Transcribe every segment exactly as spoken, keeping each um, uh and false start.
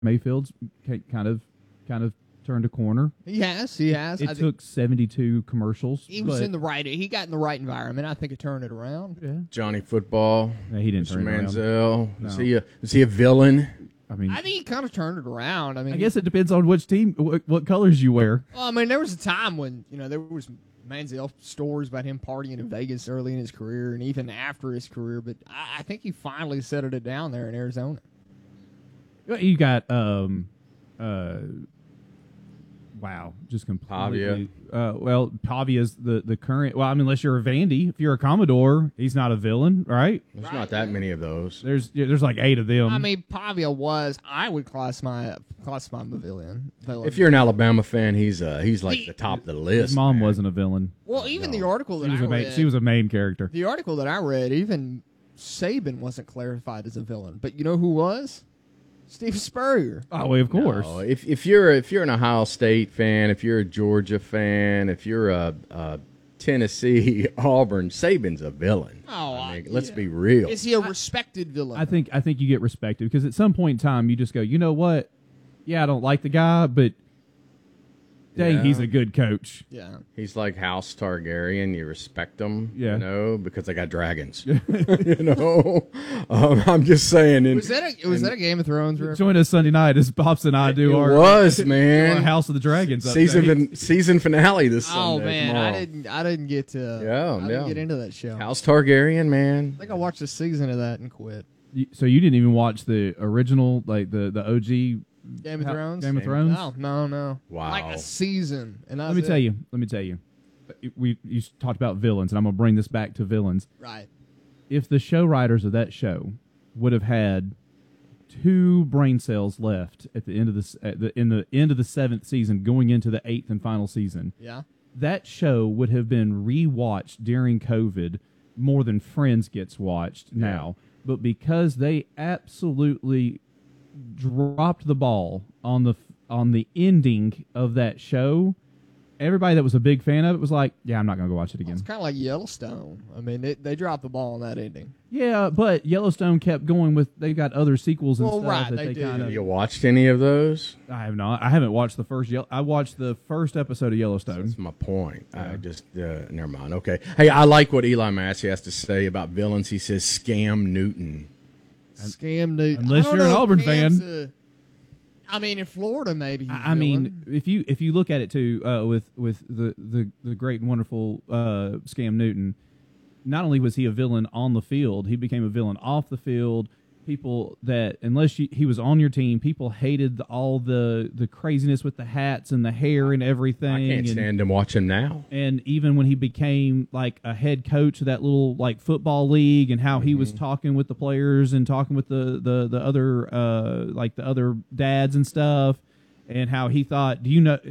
Mayfield's kind of kind of turned a corner. He has, he has. It I took seventy-two commercials. He was but, in the right. He got in the right environment. I think it turned it around. Yeah. Johnny Football. No, he didn't Mister turn it around. Manziel. No. Is he a is he a villain? I mean, I think he kind of turned it around. I mean, I guess it depends on which team, what, what colors you wear. Well, I mean, there was a time when you know there was Manziel stories about him partying in Vegas early in his career and even after his career. But I, I think he finally settled it down there in Arizona. You got um, uh, wow, just completely. Uh, well, Pavia's the the current. Well, I mean, unless you're a Vandy, if you're a Commodore, he's not a villain, right? There's Right. not that many of those. There's yeah, there's like eight of them. I mean, Pavia was. I would classify classify him a villain. villain. If you're an Alabama fan, he's uh he's like The- the top of the list. His mom man. wasn't a villain. well, even No. the article that She was I a main, read, she was a main character. the article that I read, even Saban wasn't clarified as a villain. But you know who was? Steve Spurrier. Oh, well, of course. No, if if you're if you're an Ohio State fan, if you're a Georgia fan, if you're a, a Tennessee Auburn, Saban's a villain. Oh, I mean, I- let's yeah. be real. Is he a respected villain? I think I think you get respected because at some point in time you just go, you know what? Yeah, I don't like the guy, but dang, Yeah. he's a good coach. yeah. He's like House Targaryen. You respect him, Yeah. you know, because they got dragons. you know, um, I'm just saying. And Was that a was that a Game of Thrones reference? Join us Sunday night as Pops and I do it our, was our man House of the Dragons season update. fin- season finale this Oh Sunday. man, I tomorrow. didn't I didn't get to Yeah, I didn't yeah. get into that show. House Targaryen, man. I think I watched a season of that and quit. You- So you didn't even watch the original, like the the O G Game of Ho- Thrones. Game of Thrones? No, no, no. Wow. Like a season. And Let me tell you. Let me tell you. We you talked about villains, and I'm gonna bring this back to villains. Right. If the show writers of that show would have had two brain cells left at the end of this, at the in the end of the seventh season, going into the eighth and final season, Yeah. that show would have been rewatched during COVID more than Friends gets watched now. But because they absolutely dropped the ball on the on the ending of that show, everybody that was a big fan of it was like, "Yeah, I'm not going to go watch it again." It's kind of like Yellowstone. I mean, they, they dropped the ball on that ending. Yeah, but Yellowstone kept going with. They got other sequels and Well, stuff right, that they they, do. kind Have you of. watched any of those? I have not. I haven't watched the first. Yell- I watched the first episode of Yellowstone. That's my point. I just uh, never mind. Okay. Hey, I like what Eli Massey has to say about villains. He says, "Scam Newton." Scam Newton. Unless I don't you're an know if Auburn Cam's fan. a- I mean, in Florida, maybe. He's I I mean, villain. if you if you look at it too, uh, with with the, the, the great and wonderful uh, Scam Newton, not only was he a villain on the field, he became a villain off the field. People that unless you, he was on your team, people hated the, all the the craziness with the hats and the hair and everything. I can't and, stand him. Watch him now. And even when he became like a head coach of that little like football league, and how he was talking with the players and talking with the the the other uh, like the other dads and stuff, and how he thought, do you know,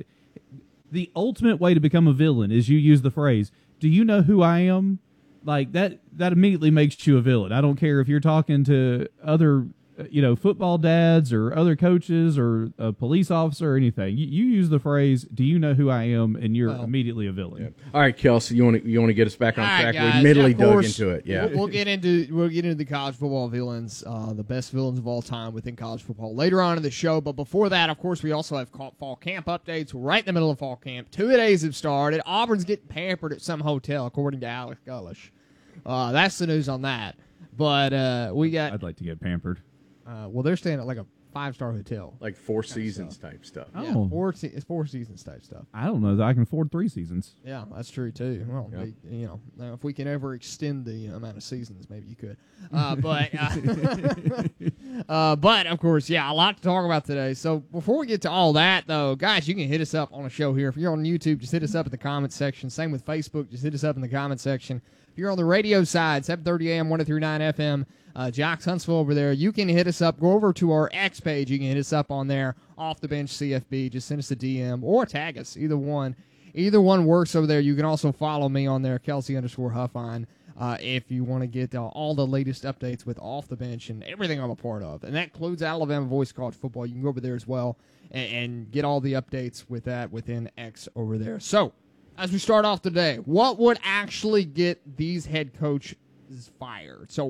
the ultimate way to become a villain is you use the phrase, "Do you know who I am?" Like that that immediately makes you a villain. I don't care if you're talking to other uh, you know, football dads or other coaches or a police officer or anything. You, you use the phrase, "Do you know who I am?" and you're Well, immediately a villain. All right, Kelsey, you want to you want to get us back on All right, track? guys, we admittedly of dug course, into it. Yeah. we'll, we'll get into we'll get into the college football villains, uh, the best villains of all time within college football later on in the show. But before that, of course, we also have call, fall camp updates. We're right in the middle of fall camp. Two days have started. Auburn's getting pampered at some hotel, according to Alex Gullish. Uh, that's the news on that. But uh, we got I'd like to get pampered. uh, well, they're staying at like a five star hotel. Like Four Seasons type stuff. Oh. Yeah, four se- it's four seasons type stuff. I don't know that I can afford three seasons. Yeah, that's true too. Well, Yeah. they- you know, now if we can ever extend the amount of seasons, maybe you could. Uh, but, uh, uh, but of course, yeah, a lot to talk about today. So before we get to all that, though, guys, you can hit us up on a show here. If you're on YouTube, just hit us up in the comments section. Same with Facebook, just hit us up in the comments section. If you're on the radio side, seven thirty a.m., one oh three point nine F M, uh, Jocks Huntsville over there, you can hit us up. Go over to our X page. You can hit us up on there, Off the Bench C F B. Just send us a D M or tag us. Either one. Either one works over there. You can also follow me on there, Kelsey underscore Huffine, uh, if you want to get uh, all the latest updates with Off the Bench and everything I'm a part of. And that includes Alabama Voice College Football. You can go over there as well and, and get all the updates with that within X over there. So, as we start off today, what would actually get these head coaches fired? So,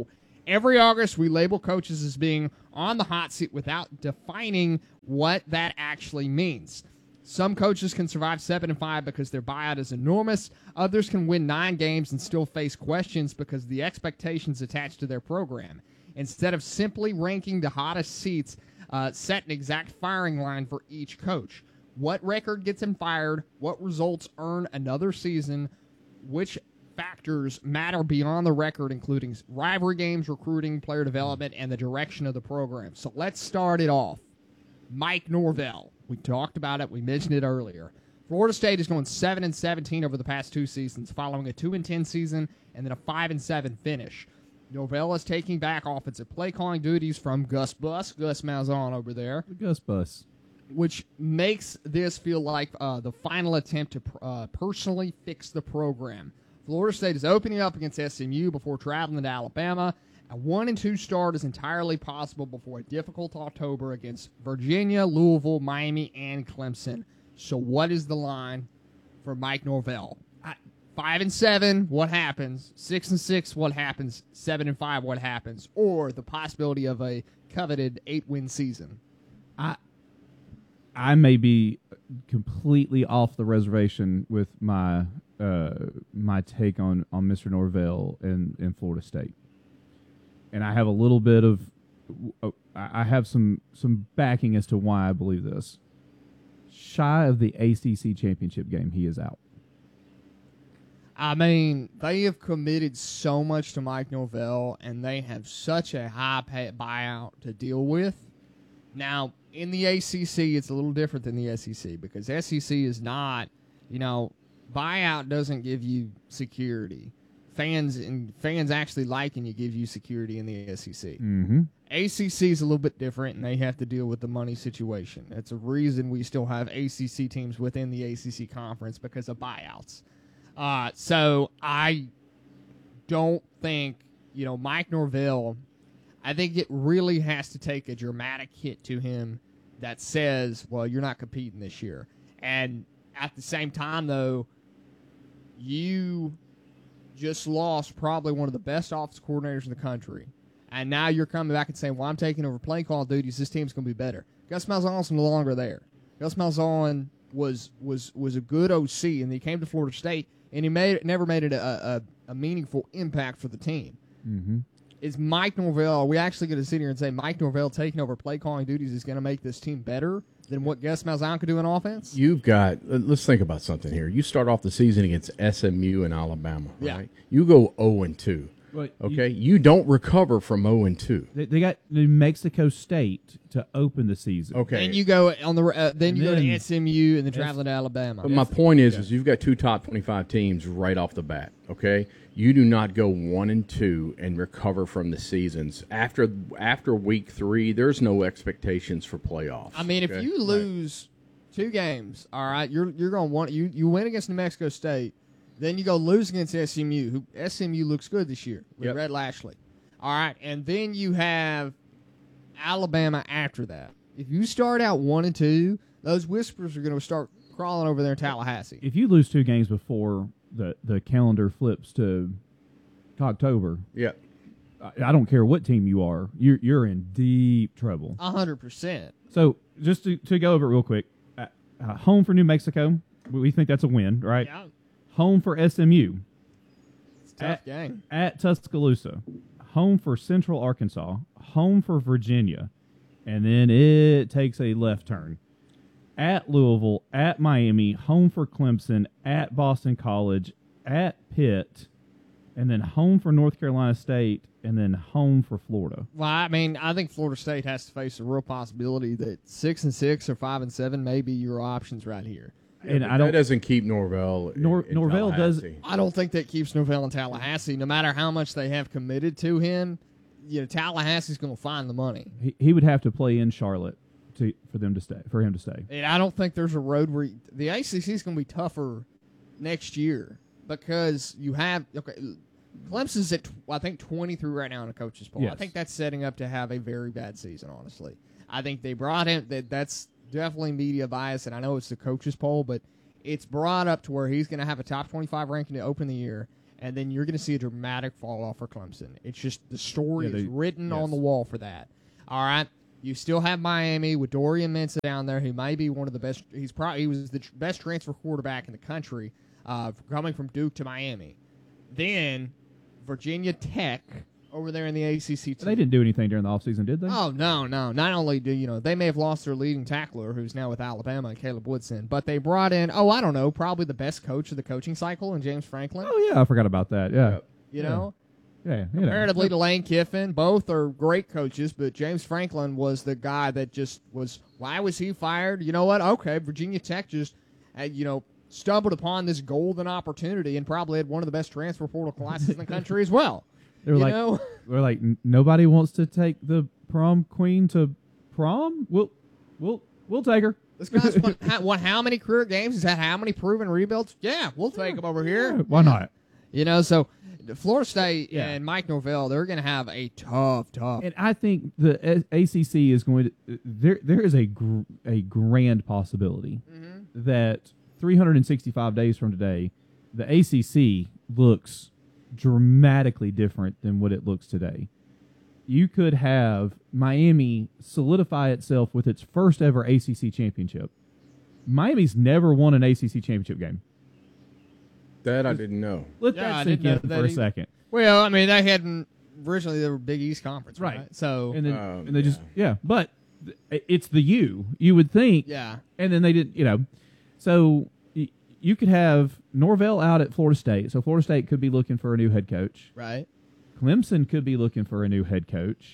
Every August, we label coaches as being on the hot seat without defining what that actually means. Some coaches can survive seven and five because their buyout is enormous. Others can win nine games and still face questions because of the expectations attached to their program. Instead of simply ranking the hottest seats, uh, set an exact firing line for each coach. What record gets him fired? What results earn another season? Which factors matter beyond the record, including rivalry games, recruiting, player development, and the direction of the program? So let's start it off. Mike Norvell. We talked about it. We mentioned it earlier. Florida State is going seven and seventeen over the past two seasons, following a two and ten season and then a five and seven finish. Norvell is taking back offensive play calling duties from Gus Bus, Gus Malzahn over there. The Gus Bus. Which makes this feel like uh, the final attempt to uh, personally fix the program. Florida State is opening up against S M U before traveling to Alabama. A one and two start is entirely possible before a difficult October against Virginia, Louisville, Miami, and Clemson. So what is the line for Mike Norvell? I, five and seven, what happens? Six and six, what happens? Seven and five, what happens? Or the possibility of a coveted eight-win season. I I may be completely off the reservation with my uh, my take on, on Mister Norvell in, in Florida State. And I have a little bit of, I have some some backing as to why I believe this. Shy of the A C C championship game, he is out. I mean, they have committed so much to Mike Norvell, and they have such a high pay buyout to deal with. Now, in the A C C, it's a little different than the S E C because S E C is not, you know, buyout doesn't give you security. Fans and fans actually liking you give you security in the S E C. Mm-hmm. A C C is a little bit different, and they have to deal with the money situation. That's a reason we still have A C C teams within the A C C conference because of buyouts. Uh, so I don't think, you know, Mike Norvell, I think it really has to take a dramatic hit to him that says, well, you're not competing this year. And at the same time, though, you just lost probably one of the best offensive coordinators in the country. And now you're coming back and saying, well, I'm taking over play call duties. This team's going to be better. Gus Malzahn's no longer there. Gus Malzahn was was was a good O C, and he came to Florida State, and he made never made it a, a, a meaningful impact for the team. Mm-hmm. Is Mike Norvell, are we actually going to sit here and say Mike Norvell taking over play calling duties is going to make this team better than what Gus Malzahn could do in offense? You've got, let's think about something here. You start off the season against S M U and Alabama, Yeah. right? You go oh and two. But Okay, you, you don't recover from oh and two. They, they got New Mexico State to open the season. Okay, Then you go on the uh, then you And go to then- S M U and then traveling to Alabama. but my point is, is you've got two top twenty-five teams right off the bat. Okay, you do not go one and two and recover from the seasons after after week three. There's no expectations for playoffs. I mean, if okay? you lose two games, all right, you're you're going to want you you win against New Mexico State, then you go lose against S M U. Who S M U looks good this year with Yep. Red Lashley. All right, and then you have Alabama after that. If you start out one and two, those whispers are going to start crawling over there in Tallahassee. If you lose two games before the, the calendar flips to, to October, yeah, I, I don't care what team you are, you're you're in deep trouble. A hundred percent. So just to, to go over it real quick, uh, uh, home for New Mexico, we we think that's a win, right? Yeah, Home for S M U, it's a tough At- game. at Tuscaloosa, home for Central Arkansas, home for Virginia, and then it takes a left turn. At Louisville, at Miami, home for Clemson, at Boston College, at Pitt, and then home for North Carolina State, and then home for Florida. Well, I mean, I think Florida State has to face a real possibility that six and six or five and seven may be your options right here. And But I that don't. doesn't keep Norvell. in- Nor- in Norvell does- Tallahassee. I don't think that keeps Norvell in Tallahassee. No matter how much they have committed to him, you know, Tallahassee's going to find the money. He, he would have to play in Charlotte to for them to stay for him to stay. And I don't think there's a road where you, the A C C is going to be tougher next year because you have okay. Clemson's at tw- I think twenty-three right now in a coach's poll. I Yes. think that's setting up to have a very bad season. Honestly, I think they brought him. That that's definitely media bias, and I know it's the coach's poll, but it's brought up to where he's going to have a top twenty-five ranking to open the year, and then you're going to see a dramatic fall off for Clemson. It's just the story Yeah, they- is written yes. on the wall for that. All right. You still have Miami with Dorian Mensah down there, who may be one of the best. He's probably he was the tr- best transfer quarterback in the country, uh, coming from Duke to Miami. Then Virginia Tech over there in the A C C team. They didn't do anything during the offseason, did they? Oh no, no! Not only do you know they may have lost their leading tackler, who's now with Alabama, Caleb Woodson, but they brought in oh I don't know, probably the best coach of the coaching cycle in James Franklin. Oh yeah, I forgot about that. Yeah, You yeah. know, yeah. You know. comparatively to Lane Kiffin, both are great coaches, but James Franklin was the guy that just was. Why was he fired? You know what? Okay, Virginia Tech just, uh, you know, stumbled upon this golden opportunity and probably had one of the best transfer portal classes in the country as well. They were you like, know? we're like, "N- nobody wants to take the prom queen to prom. We'll, we'll, we'll take her. This guy's won, how, won how many career games? He's had how many proven rebuilds? Yeah, we'll take him over here. Yeah, why not? You know, so Florida State Yeah. and Mike Norvell, they're going to have a tough, tough. And I think the A C C is going to there. There is a gr- a grand possibility Mhm. that three hundred sixty-five days from today, the A C C looks dramatically different than what it looks today. You could have Miami solidify itself with its first ever A C C championship. Miami's never won an A C C championship game. That I didn't know. Let Yeah, I that sink didn't in know for that a either. second. Well, I mean, they hadn't originally they were Big East Conference, right? Right. So, And then Um, and they just yeah. yeah, but th- it's the U. You would think yeah. and then they didn't, you know. So y- you could have Norvell out at Florida State. So Florida State could be looking for a new head coach. Right. Clemson could be looking for a new head coach.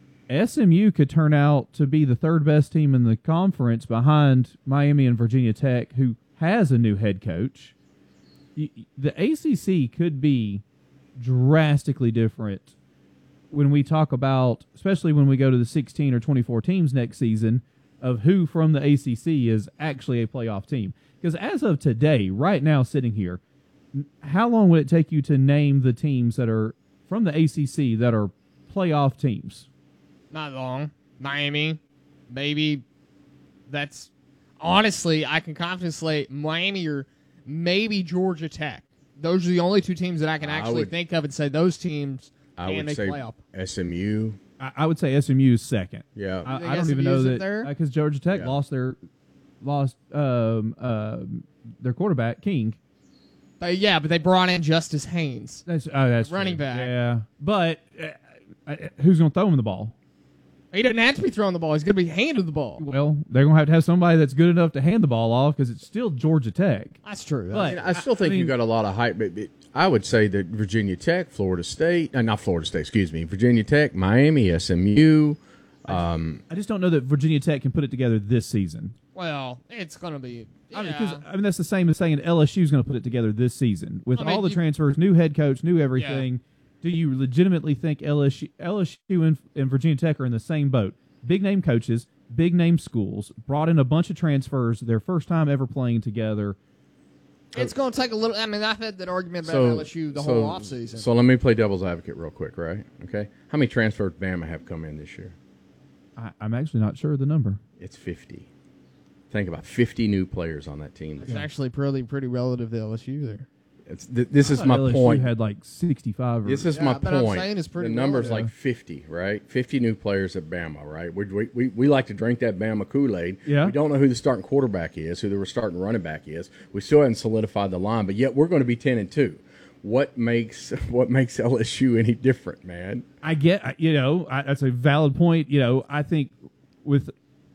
S M U could turn out to be the third best team in the conference behind Miami and Virginia Tech, who has a new head coach. Y- y- The A C C could be drastically different when we talk about, especially when we go to the sixteen or twenty-four teams next season, of who from the A C C is actually a playoff team. Because as of today, right now, sitting here, n- how long would it take you to name the teams that are from the A C C that are playoff teams? Not long. Miami, maybe. That's honestly, I can confidently say Miami or maybe Georgia Tech. Those are the only two teams that I can I actually would- think of and say those teams I can would make say playoff. S M U. I, I would say S M U is second. Yeah. I, think I don't even S M U know is up that there? because Georgia Tech Yeah. lost their lost um, uh, their quarterback King. But yeah, but they brought in Justice Haynes. That's oh, that's Running true. back. Yeah, but uh, uh, who's going to throw him the ball? He doesn't have to be throwing the ball. He's going to be handed the ball. Well, they're going to have to have somebody that's good enough to hand the ball off because it's still Georgia Tech. That's true. But- I, mean, I still think I mean- you got a lot of hype. But but I would say that Virginia Tech, Florida State, uh, not Florida State, excuse me, Virginia Tech, Miami, S M U. Um, I just don't know that Virginia Tech can put it together this season. well, it's going to be. I mean, yeah. 'cause, I mean, that's the same as saying L S U is going to put it together this season with I mean, all the you- transfers, new head coach, new everything. Do you legitimately think L S U, L S U and, and Virginia Tech are in the same boat? Big name coaches, big name schools, brought in a bunch of transfers, their first time ever playing together. It's going to take a little. I mean, I've had that argument about so L S U the so, whole offseason. So let me play devil's advocate real quick, right? Okay. How many transfers Bama have come in this year? I, I'm actually not sure of the number. It's fifty. Think about fifty new players on that team. This It's year. actually pretty pretty relative to L S U there. It's, th- this is I thought my L S U point. had like sixty-five. Or, This is Yeah, my but I'm point. saying it's pretty the number's relative. like fifty, right? fifty new players at Bama, right? We, we, we, we like to drink that Bama Kool-Aid. Yeah. We don't know who the starting quarterback is, who the starting running back is. We still haven't solidified the line, but yet we're going to be ten and two. What makes what makes L S U any different, man? I get, you know, I, that's a valid point. You know, I think with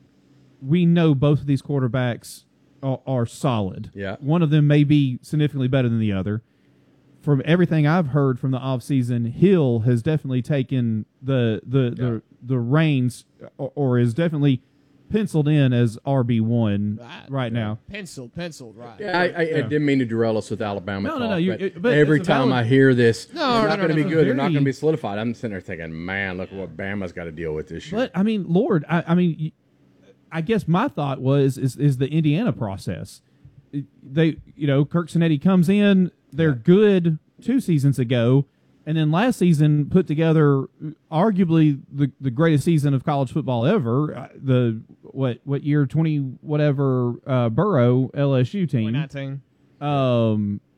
we know both of these quarterbacks are, are solid. Yeah. One of them may be significantly better than the other. From everything I've heard from the offseason, Hill has definitely taken the the Yeah. the, the reins or, or is definitely penciled in as R B one Right. right now. Penciled, penciled, right. Yeah, I, I, I Yeah. didn't mean to derail us with Alabama No, talk, no, no, you- but, it- but every it's a time valid- I hear this, No, they're no, not no, going to no, be no. good, they're not Very- going to be solidified. I'm sitting there thinking, man, look at what Bama's got to deal with this year. But I mean, Lord, I, I mean, y- I guess my thought was is is the Indiana process. It- They, you know, Kirk Cinetti comes in, they're good two seasons ago, and then last season put together arguably the, the greatest season of college football ever. Uh, The what what year twenty whatever uh, Burrow L S U team. twenty nineteen. Um,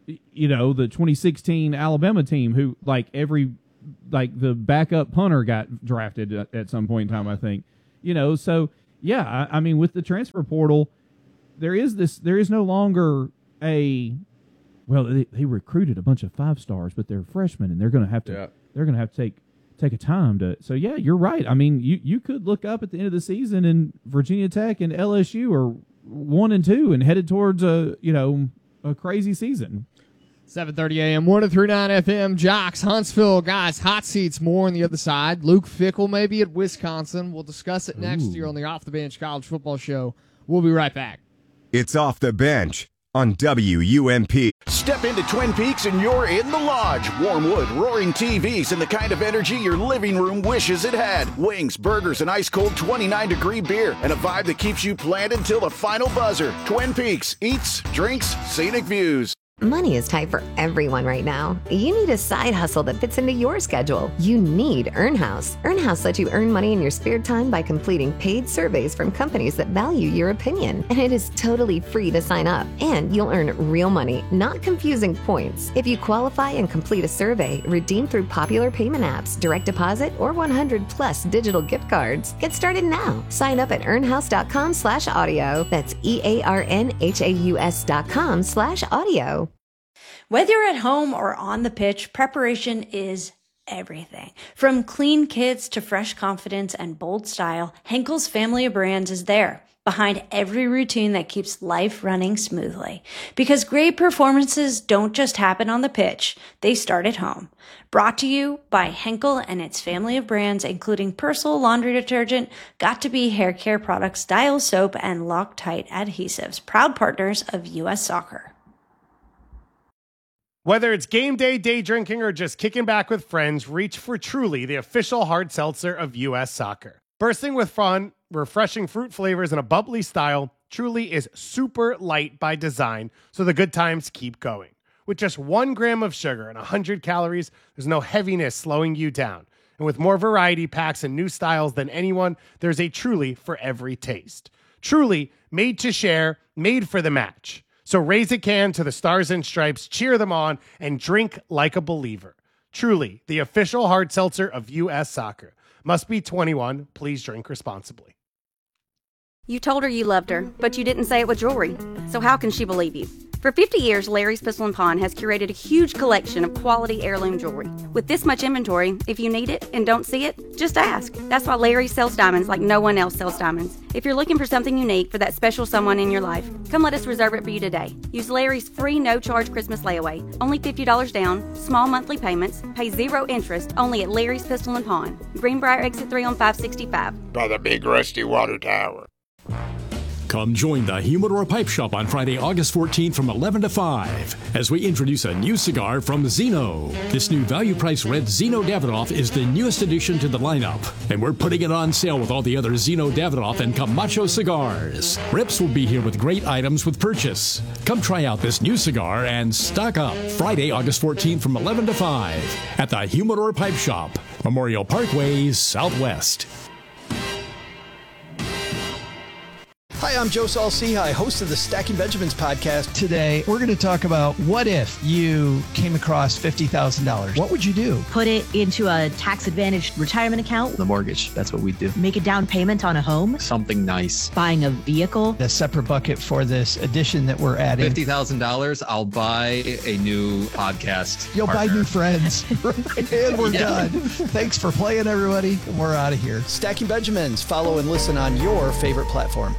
you know, the twenty sixteen Alabama team who, like, every, like, the backup punter got drafted at, at some point in time, I think. You know, so, yeah, I, I mean, with the transfer portal, there is this, there is no longer a, well, they, they recruited a bunch of five stars, but they're freshmen, and they're going to have to, yeah. they're going to have to take, take a time to, so, yeah, you're right. I mean, you, you could look up at the end of the season, and Virginia Tech and L S U are one and two and headed towards a, you know, a crazy season. seven thirty a.m., one oh three point nine F M, Jocks, Huntsville. Guys, hot seats more on the other side. Luke Fickell maybe at Wisconsin. We'll discuss it next Ooh. year on the Off the Bench College Football Show. We'll be right back. It's Off the Bench on W U M P. Step into Twin Peaks and you're in the lodge. Warm wood, roaring T Vs, and the kind of energy your living room wishes it had. Wings, burgers, and ice-cold twenty-nine degree beer, and a vibe that keeps you planned until the final buzzer. Twin Peaks. Eats, drinks, scenic views. Money is tight for everyone right now. You need a side hustle that fits into your schedule. You need EarnHouse. EarnHouse lets you earn money in your spare time by completing paid surveys from companies that value your opinion. And it is totally free to sign up. And you'll earn real money, not confusing points. If you qualify and complete a survey, redeem through popular payment apps, direct deposit, or one hundred plus digital gift cards. Get started now. Sign up at earnhouse.com slash audio. That's E-A-R-N-H-A-U-S dot com slash audio. Whether you're at home or on the pitch, preparation is everything. From clean kits to fresh confidence and bold style, Henkel's family of brands is there, behind every routine that keeps life running smoothly. Because great performances don't just happen on the pitch, they start at home. Brought to you by Henkel and its family of brands, including Persil laundry detergent, Got2b hair care products, Dial soap, and Loctite adhesives, proud partners of U S Soccer. Whether it's game day, day drinking, or just kicking back with friends, reach for Truly, the official hard seltzer of U S Soccer. Bursting with fun, refreshing fruit flavors, and a bubbly style, Truly is super light by design, so the good times keep going. With just one gram of sugar and one hundred calories, there's no heaviness slowing you down. And with more variety packs and new styles than anyone, there's a Truly for every taste. Truly, made to share, made for the match. So raise a can to the Stars and Stripes, cheer them on, and drink like a believer. Truly, the official hard seltzer of U S Soccer. Must be twenty-one. Please drink responsibly. You told her you loved her, but you didn't say it with jewelry. So how can she believe you? For fifty years, Larry's Pistol and Pawn has curated a huge collection of quality heirloom jewelry. With this much inventory, if you need it and don't see it, just ask. That's why Larry sells diamonds like no one else sells diamonds. If you're looking for something unique for that special someone in your life, come let us reserve it for you today. Use Larry's free no-charge Christmas layaway. Only fifty dollars down, small monthly payments, pay zero interest, only at Larry's Pistol and Pawn. Greenbrier Exit three on five sixty-five. By the big rusty water tower. Come join the Humidor Pipe Shop on Friday, August fourteenth from eleven to five as we introduce a new cigar from Zeno. This new value-priced red Zeno Davidoff is the newest addition to the lineup, and we're putting it on sale with all the other Zeno Davidoff and Camacho cigars. Rips will be here with great items with purchase. Come try out this new cigar and stock up Friday, August fourteenth from eleven to five at the Humidor Pipe Shop, Memorial Parkway, Southwest. Hi, I'm Joe Saul-Sehy, host of the Stacking Benjamins podcast. Today, we're going to talk about what if you came across fifty thousand dollars? What would you do? Put it into a tax-advantaged retirement account. The mortgage, that's what we do. Make a down payment on a home. Something nice. Buying a vehicle. A separate bucket for this addition that we're adding. fifty thousand dollars, I'll buy a new podcast You'll partner. buy new friends. And we're yeah. done. Thanks for playing, everybody. We're out of here. Stacking Benjamins. Follow and listen on your favorite platform.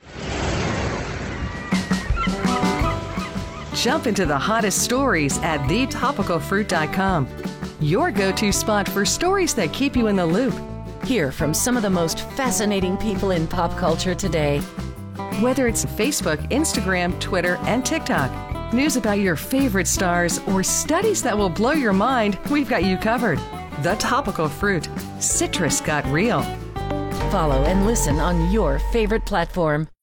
Jump into the hottest stories at the topical fruit dot com. Your go-to spot for stories that keep you in the loop. Hear from some of the most fascinating people in pop culture today. Whether it's Facebook, Instagram, Twitter, and TikTok, news about your favorite stars, or studies that will blow your mind, we've got you covered. The Topical Fruit. Citrus got real. Follow and listen on your favorite platform.